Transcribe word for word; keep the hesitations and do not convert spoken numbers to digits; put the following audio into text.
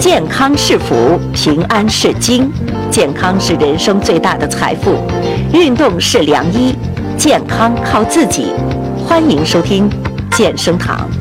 健康是福，平安是金，健康是人生最大的财富，运动是良医，健康靠自己。欢迎收听健生堂。